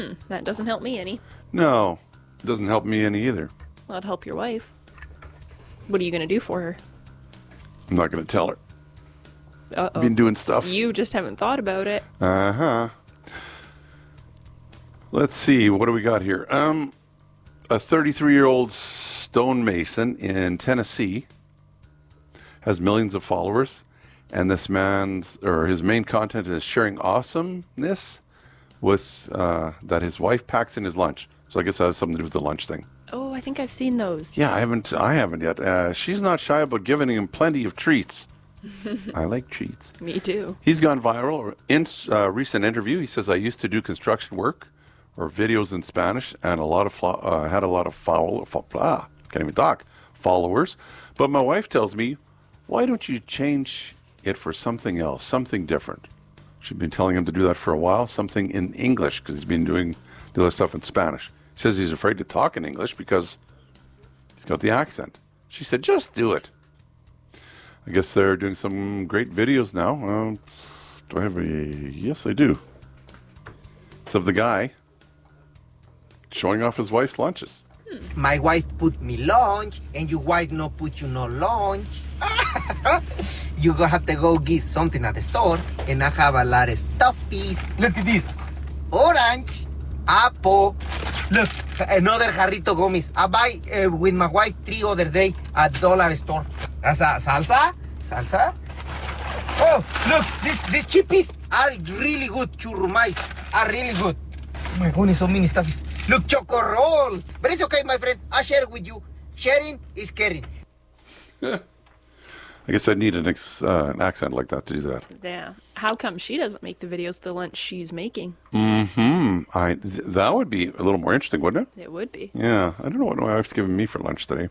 That doesn't help me any. No, it doesn't help me any either. Well, it'd help your wife. What are you going to do for her? I'm not going to tell her. Uh-oh. Been doing stuff. You just haven't thought about it. Uh-huh. Let's see. What do we got here? A 33-year-old stonemason in Tennessee has millions of followers, and this his main content is sharing awesomeness with that his wife packs in his lunch. So I guess that has something to do with the lunch thing. Oh, I think I've seen those. Yeah, I haven't yet. She's not shy about giving him plenty of treats. I like treats. Me too. He's gone viral. In a recent interview, he says, I used to do construction work or videos in Spanish and had a lot of followers. But my wife tells me, why don't you change it for something else, something different? She's been telling him to do that for a while, something in English, because he's been doing the other stuff in Spanish. He says he's afraid to talk in English because he's got the accent. She said, just do it. I guess they're doing some great videos now. Do I have a... Yes, I do. It's of the guy showing off his wife's lunches. My wife put me lunch, and your wife no put you no lunch. You gonna have to go get something at the store, and I have a lot of stuffies. Look at this. Orange, apple. Look, another jarrito gummies. I buy with my wife 3 other day at dollar store. As a salsa. Oh, look, these chippies are really good. Churrumais are really good. Oh my goodness, so many stuffies. Look, choco roll. But it's okay, my friend. I share it with you. Sharing is caring. I guess I need an accent like that to do that. Yeah. How come she doesn't make the videos of the lunch she's making? That would be a little more interesting, wouldn't it? It would be. Yeah. I don't know what my wife's giving me for lunch today.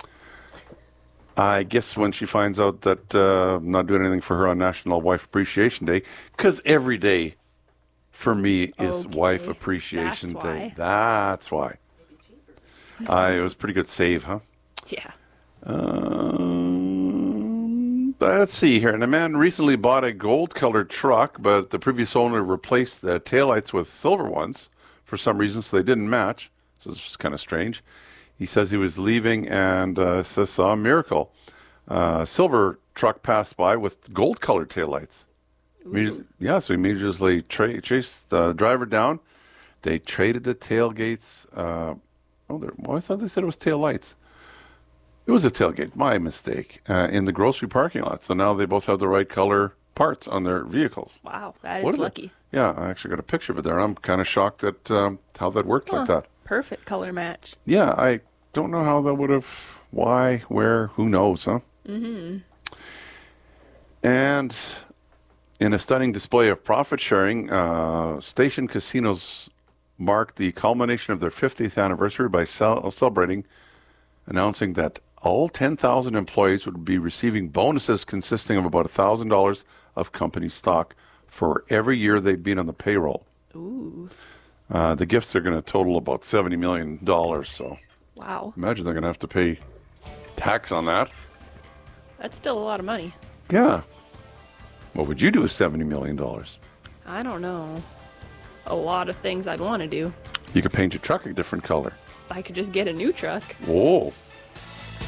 I guess when she finds out that I'm not doing anything for her on National Wife Appreciation Day, because every day for me is Wife Appreciation Day. That's why. It was a pretty good save, huh? Yeah. Let's see here. And a man recently bought a gold-colored truck, but the previous owner replaced the taillights with silver ones for some reason, so they didn't match. So it's just kind of strange. He says he was leaving and saw a miracle. Silver truck passed by with gold-colored taillights. So he immediately chased the driver down. They traded the tailgates. I thought they said it was taillights. It was a tailgate, my mistake, in the grocery parking lot. So now they both have the right color parts on their vehicles. Wow, that is lucky. Yeah, I actually got a picture of it there. I'm kind of shocked at how that worked like that. Perfect color match. Yeah, I don't know how that would have, why, where, who knows, huh? Mm-hmm. And in a stunning display of profit sharing, Station Casinos marked the culmination of their 50th anniversary by celebrating, announcing that all 10,000 employees would be receiving bonuses consisting of about $1,000 of company stock for every year they've been on the payroll. Ooh. The gifts are going to total about $70 million. So, wow. Imagine they're going to have to pay tax on that. That's still a lot of money. Yeah. What would you do with $70 million? I don't know. A lot of things I'd want to do. You could paint your truck a different color. I could just get a new truck. Whoa.